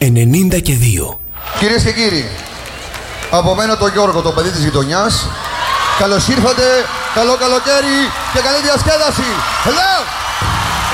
92. Κυρίες και κύριοι, από μένα τον Γιώργο, το παιδί της γειτονιάς, καλώς ήρθατε, καλό καλοκαίρι και καλή διασκέδαση. Hello!